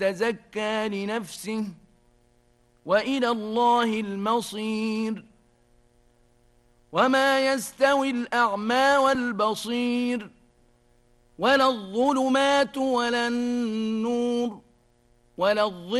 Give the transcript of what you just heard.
تزكى لنفسه وإلى الله المصير وما يستوي الأعمى والبصير ولا الظلمات ولا النور ولا الظل